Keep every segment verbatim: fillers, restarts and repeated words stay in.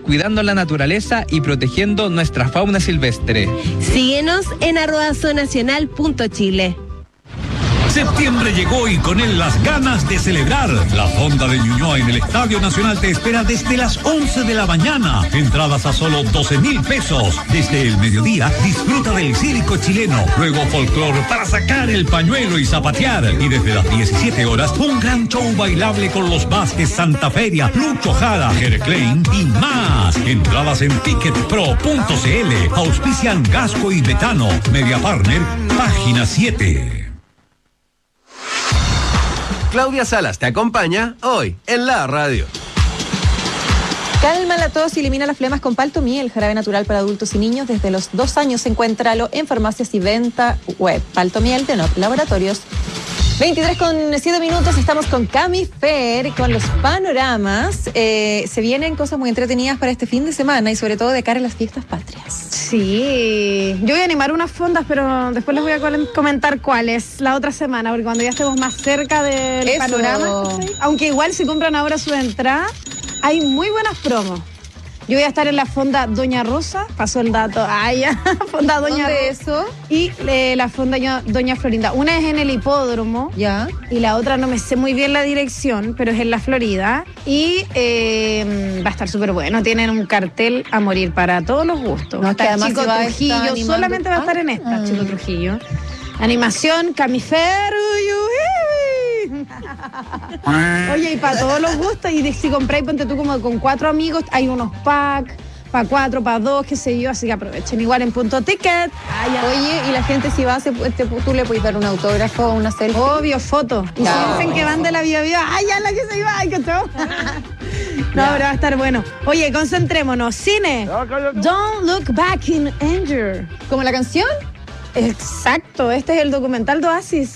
cuidando la naturaleza y protegiendo nuestra fauna silvestre. Síguenos en arroba zonacional punto chile. Septiembre llegó y con él las ganas de celebrar. La Fonda de Ñuñoa en el Estadio Nacional te espera desde las once de la mañana. Entradas a solo doce mil pesos. Desde el mediodía disfruta del circo chileno. Luego folclor para sacar el pañuelo y zapatear. Y desde las diecisiete horas un gran show bailable con los Vázquez, Santa Feria, Lucho Jara, Jere Klein y más. Entradas en ticket pro punto cl. Auspician Gasco y Betano. Media Partner, página siete. Claudia Salas te acompaña hoy en la radio. Calma la tos y elimina las flemas con Paltomiel, jarabe natural para adultos y niños. Desde los dos años, encuéntralo en farmacias y venta web. Paltomiel de Nop Laboratorios. veintitrés con siete minutos, estamos con Cami Fer, con los panoramas. Eh, se vienen cosas muy entretenidas para este fin de semana y sobre todo de cara a las fiestas patrias. Sí, yo voy a animar unas fondas, pero después les voy a comentar cuáles la otra semana, porque cuando ya estemos más cerca del Eso. panorama, ¿sí? Aunque igual si compran ahora su entrada, hay muy buenas promos. Yo voy a estar en la fonda Doña Rosa, pasó el dato, ah, ya, fonda Doña ¿Dónde Rosa. eso? Y eh, la fonda Doña Florinda. Una es en el hipódromo. Ya. Y la otra no me sé muy bien la dirección, pero es en la Florida. Y eh, va a estar súper bueno. Tienen un cartel a morir para todos los gustos. No, va a es que estar además Chico se va a Trujillo, estar animando. solamente va a estar en esta, Ah. Chico Trujillo. Animación, Camifer, uy, uy. Oye, y para todos los gustos, y de, si compráis, ponte tú como con cuatro amigos, hay unos packs, para cuatro, para dos, qué sé yo, así que aprovechen. Igual en punto ticket. Ay, ya. Oye, y la gente si va, se, te, tú le puedes dar un autógrafo o una selfie. Obvio, foto. Y No. si dicen que van de la vida vida, ay, ya la que se iba, ay, que todo. No, pero va a estar bueno. Oye, concentrémonos. Cine. Don't Look Back in Anger. ¿Como la canción? Exacto, este es el documental de Oasis.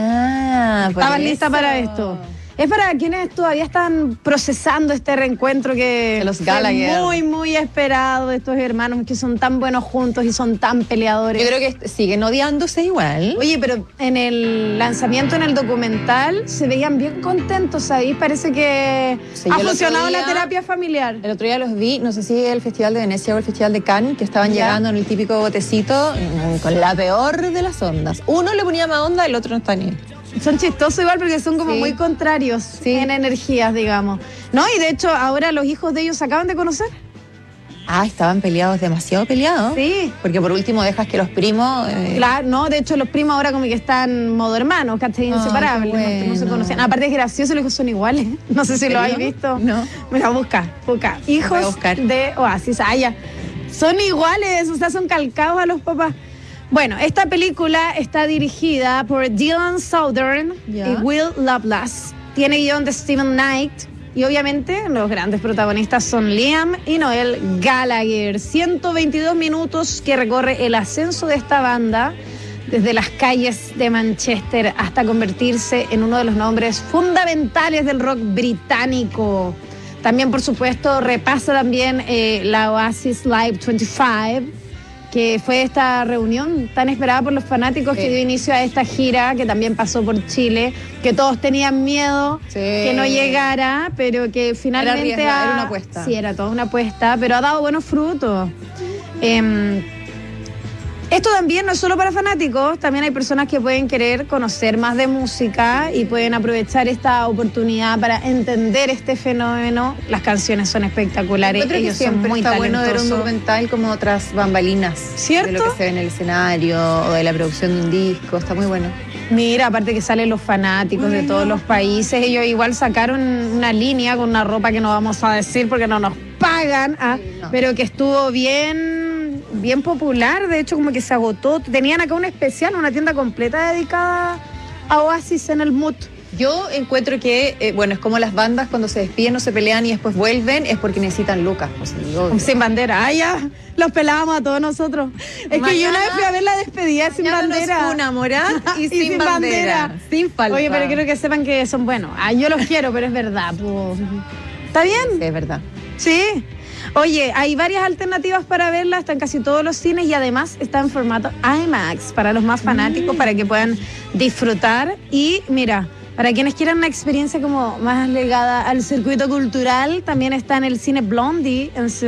Ah, por Estaban eso. listas para esto. Es para quienes todavía están procesando este reencuentro que De los fue Gallagher. muy, muy esperado de estos hermanos que son tan buenos juntos y son tan peleadores. Yo creo que siguen odiándose igual. Oye, pero en el lanzamiento, en el documental, se veían bien contentos, ¿sabes? Parece que Sí, ha yo el otro funcionado día- la terapia familiar. El otro día los vi, no sé si el Festival de Venecia o el Festival de Cannes, que estaban Ya. llegando en el típico botecito mm, con la peor de las ondas. Uno le ponía más onda, el otro no está ni. Son chistosos igual porque son como Sí. muy contrarios Sí. en energías, digamos. ¿No? Y de hecho, ahora los hijos de ellos se acaban de conocer. Ah, estaban peleados, demasiado peleados. Sí. Porque por último dejas que los primos... eh, Claro, no, de hecho los primos ahora como que están modo hermanos, ¿cachai? Ay, Inseparables, qué no, no se bueno. conocían. Aparte es gracioso, los hijos son iguales. No sé si ¿En lo habéis serio? visto. No. Mira, busca, busca. voy a Hijos buscar. de Oasis. Ah, ya. Son iguales, o sea, son calcados a los papás. Bueno, esta película está dirigida por Dylan Southern Ya. y Will Lovelace. Tiene guión de Steven Knight. Y obviamente los grandes protagonistas son Liam y Noel Gallagher. ciento veintidós minutos que recorre el ascenso de esta banda desde las calles de Manchester hasta convertirse en uno de los nombres fundamentales del rock británico. También, por supuesto, repasa también eh, la Oasis Live veinticinco, que fue esta reunión tan esperada por los fanáticos Sí. que dio inicio a esta gira, que también pasó por Chile, que todos tenían miedo Sí. que no llegara, pero que finalmente... arriesgada, ha- era una apuesta. Sí, era toda una apuesta, pero ha dado buenos frutos. Em, esto también no es solo para fanáticos, también hay personas que pueden querer conocer más de música y pueden aprovechar esta oportunidad para entender este fenómeno. Las canciones son espectaculares, Encuentro que ellos son siempre muy está bueno ver un talentosos. documental como otras bambalinas. ¿Cierto? De lo que se ve en el escenario o de la producción de un disco. Está muy bueno. Mira, aparte que salen los fanáticos de todos los países, ellos igual sacaron una línea con una ropa que no vamos a decir porque no nos pagan, ah, Sí, no. pero que estuvo bien, bien popular, de hecho como que se agotó. Tenían acá un especial, una tienda completa dedicada a Oasis en el Mood. Yo encuentro que, eh, bueno, es como las bandas cuando se despiden o se pelean y después vuelven, es porque necesitan lucas. Pues, sí, obvio. Sin bandera, ah, ya, los pelábamos a todos nosotros. Es que yo una vez fui a ver la despedida sin Llámanos bandera. una, Morat, y, sin, bandera. Sin falta. Oye, pero quiero que sepan que son buenos. Ah, yo los quiero, pero es verdad. Pues. ¿Está bien? Sí, es verdad. Sí. Oye, hay varias alternativas para verla, está en casi todos los cines y además está en formato IMAX para los más fanáticos, para que puedan disfrutar. Y mira, para quienes quieran una experiencia como más ligada al circuito cultural, también está en el cine Blondie, en